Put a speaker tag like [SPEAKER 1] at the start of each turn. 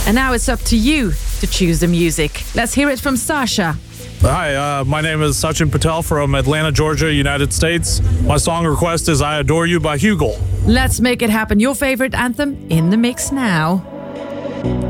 [SPEAKER 1] And now it's up to you to choose the music. Let's hear it from Sasha.
[SPEAKER 2] Hi, my name is Sachin Patel from Atlanta, Georgia, United States. My song request is I Adore You by Hugel.
[SPEAKER 1] Let's make it happen. Your favorite anthem in the mix now.